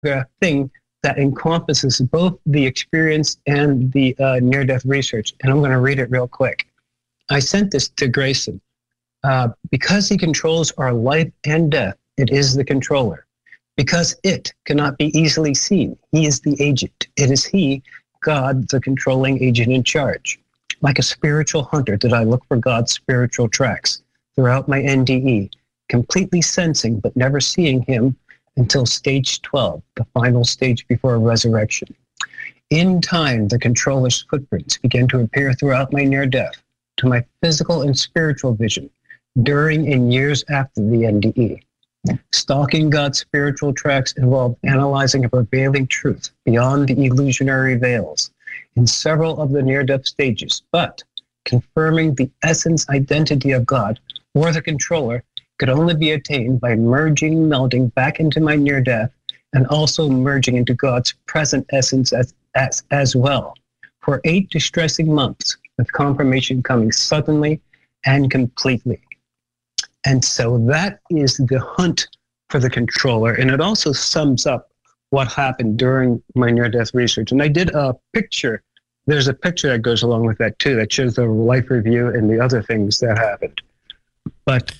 thing that encompasses both the experience and the near-death research. And I'm going to read it real quick. I sent this to Grayson. Because he controls our life and death, it is the controller. Because it cannot be easily seen, he is the agent. It is he, God, the controlling agent in charge. Like a spiritual hunter did I look for God's spiritual tracks throughout my NDE, completely sensing but never seeing him until stage 12, the final stage before resurrection. In time, the controller's footprints began to appear throughout my near-death, to my physical and spiritual vision, during and years after the NDE. Stalking God's spiritual tracks involved analyzing a prevailing truth beyond the illusionary veils in several of the near-death stages, but confirming the essence identity of God or the controller could only be attained by melding back into my near-death and also merging into God's present essence as well, for 8 distressing months, with confirmation coming suddenly and completely. And so that is the hunt for the controller. And it also sums up what happened during my near-death research. And I did a picture. There's a picture that goes along with that too, that shows the life review and the other things that happened. But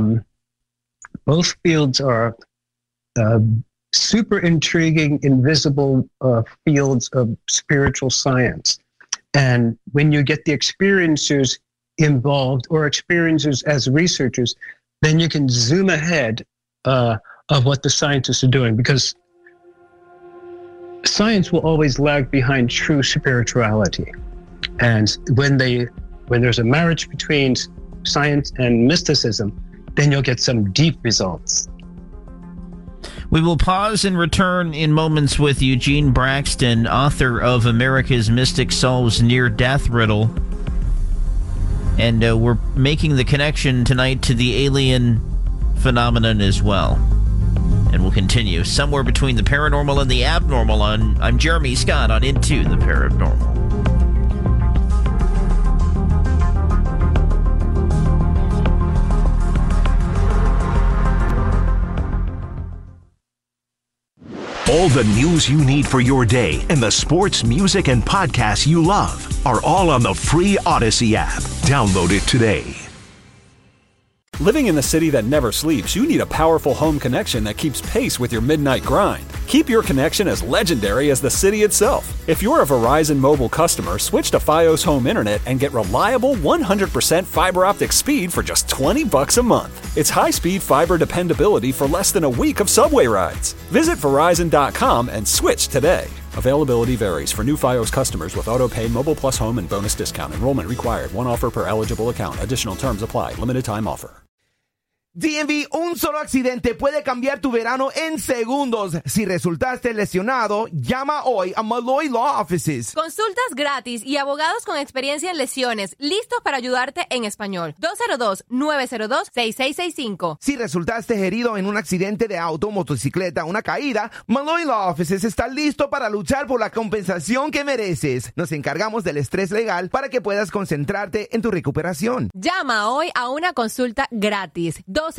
both fields are super intriguing, invisible fields of spiritual science. And when you get the experiencers involved or experiencers as researchers, then you can zoom ahead of what the scientists are doing, because science will always lag behind true spirituality. And when there's a marriage between science and mysticism, then you'll get some deep results. We will pause and return in moments with Eugene Braxton, author of America's Mystic Solves Near-Death Riddle. And we're making the connection tonight to the alien phenomenon as well. And we'll continue somewhere between the paranormal and the abnormal. I'm Jeremy Scott on Into the Paranormal. All the news you need for your day and the sports, music, and podcasts you love are all on the free Odyssey app. Download it today. Living in the city that never sleeps, you need a powerful home connection that keeps pace with your midnight grind. Keep your connection as legendary as the city itself. If you're a Verizon Mobile customer, switch to Fios Home Internet and get reliable 100% fiber optic speed for just $20 a month. It's high-speed fiber dependability for less than a week of subway rides. Visit Verizon.com and switch today. Availability varies for new Fios customers with auto-pay, Mobile Plus Home, and bonus discount. Enrollment required. One offer per eligible account. Additional terms apply. Limited time offer. DMV, un solo accidente puede cambiar tu verano en segundos. Si resultaste lesionado, llama hoy a Malloy Law Offices. Consultas gratis y abogados con experiencia en lesiones, listos para ayudarte en español. 202-902-6665. Si resultaste herido en un accidente de auto, motocicleta, una caída, Malloy Law Offices está listo para luchar por la compensación que mereces. Nos encargamos del estrés legal para que puedas concentrarte en tu recuperación. Llama hoy a una consulta gratis.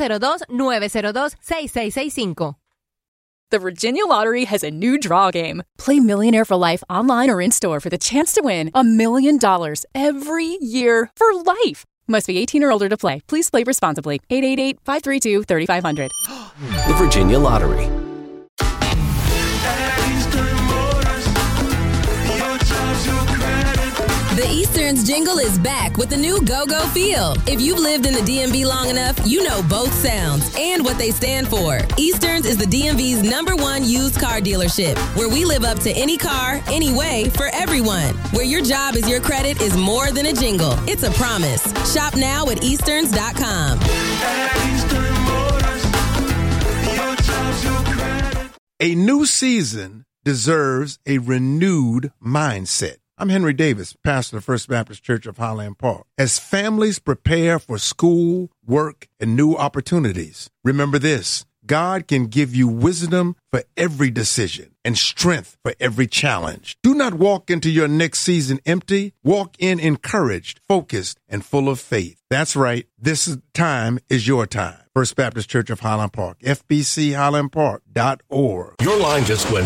202-902-6665. The Virginia Lottery has a new draw game. Play Millionaire for Life online or in-store for the chance to win $1 million every year for life. Must be 18 or older to play. Please play responsibly. 888-532-3500. The Virginia Lottery. The Easterns jingle is back with the new Go-Go feel. If you've lived in the DMV long enough, you know both sounds and what they stand for. Easterns is the DMV's #1 used car dealership, where we live up to any car, any way, for everyone. Where your job is your credit is more than a jingle. It's a promise. Shop now at Easterns.com. A new season deserves a renewed mindset. I'm Henry Davis, pastor of First Baptist Church of Highland Park. As families prepare for school, work, and new opportunities, remember this: God can give you wisdom for every decision and strength for every challenge. Do not walk into your next season empty. Walk in encouraged, focused, and full of faith. That's right. This time is your time. First Baptist Church of Highland Park, fbchighlandpark.org. Your line just went